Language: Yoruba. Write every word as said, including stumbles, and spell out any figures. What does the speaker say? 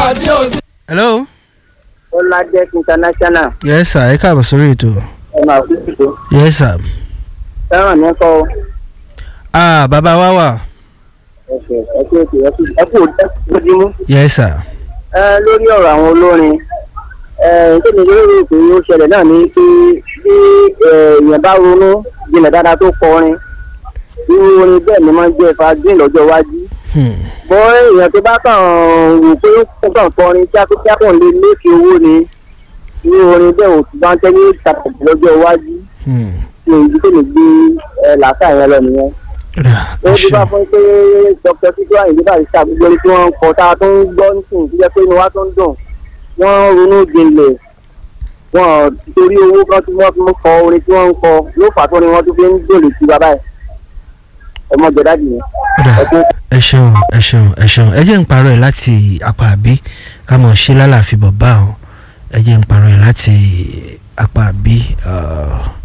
tí ó sì. hello. Ọládé international. yes sir ẹ káàbọ̀ sórí ètò. ẹ máa fi ṣètò. yes sir. fẹ́ràn mi kọ́. ah bàbá wa wà. ẹ̀sẹ̀ ẹ kú ètò ẹ kú ẹ kú ojúmọ́. yes sir. ẹ lórí ọ̀rọ̀ àwọn olórin ẹ nítorí lórí ètò yìí ó ṣẹlẹ̀ náà ní pé bí èèyàn bá ronú jinlẹ̀ dáadáa tó kọrin irú orin bẹ́ẹ̀ ni máa ń jẹ́ fagín lọ́jọ́ iwájú. bọ́ èèyàn tó bá kàn wò pé ó kàn kọrin kíákíá lè lékè owó ni irú orin bẹ́ẹ̀ ò tún bá ń tẹ́lẹ̀ ìtàkùn lọ́jọ́ iwájú. ní ìdí tó lè gbé làákà yẹn lọ nìyẹn. ó bí bá fún pé dr tito ayinde bá ṣe àgbègbè orí tí wọ́n ń kọ tá a tó ń gbọ́ nísìnyí tó jẹ́ pé inú wa tó ń dùn wọ́n ronú jinlẹ̀ wọ́n torí owó kan tí wọ́n fi ń kọ orin tí wọ́n ń kọ ló fà á tó ni wọ́n tún fi ń dòlè sí bàbá ẹ̀ ọmọ jọ̀dájì yẹn. ẹ ṣeun ẹ ṣeun ẹ ṣeun ẹ jẹ́ ń parọ́ ẹ̀ láti apá àbí ká mọ̀ ṣe lálàáfíà bọ̀ bá ọ ẹ jẹ́ ń parọ́ ẹ̀ láti apá àbí.